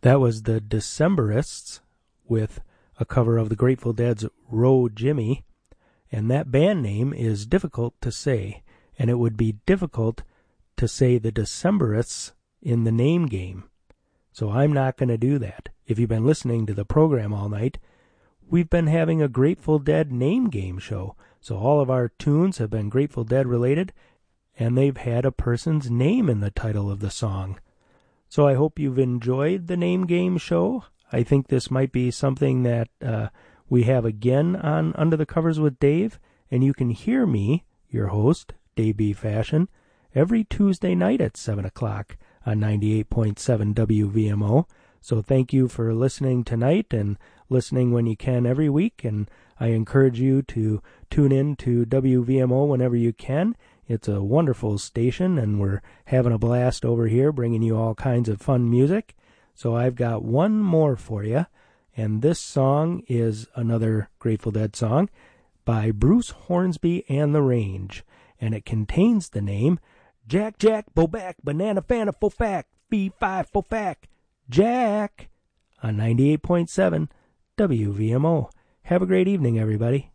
That was the Decemberists with a cover of the Grateful Dead's Row Jimmy, and that band name is difficult to say, and it would be difficult to say the Decemberists in the name game. So I'm not going to do that. If you've been listening to the program all night, we've been having a Grateful Dead name game show. So all of our tunes have been Grateful Dead related, and they've had a person's name in the title of the song. So I hope you've enjoyed the name game show. I think this might be something that we have again on Under the Covers with Dave, and you can hear me, your host, Dave B. Fashion, every Tuesday night at 7 o'clock on 98.7 WVMO. So thank you for listening tonight and listening when you can every week, and I encourage you to tune in to WVMO whenever you can. It's a wonderful station, and we're having a blast over here bringing you all kinds of fun music. So I've got one more for you, and this song is another Grateful Dead song by Bruce Hornsby and the Range, and it contains the name Jack Jack Boback Banana Fana Fofac Fee Fi Fofac Jack on 98.7 WVMO. Have a great evening, everybody.